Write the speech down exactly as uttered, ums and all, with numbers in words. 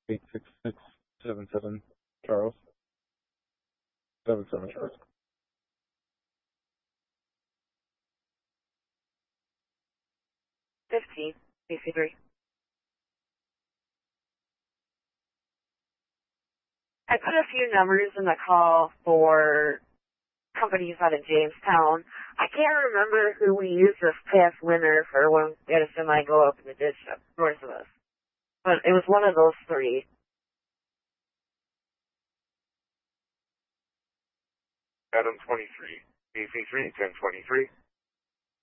eight six six seven seven Charles. Seven seven Charles. Fifteen, B C three. I put a few numbers in the call for companies out of Jamestown. I can't remember who we used this past winter for when we had a semi go up in the ditch up north of us. But it was one of those three. Adam twenty-three, B C three, ten twenty-three.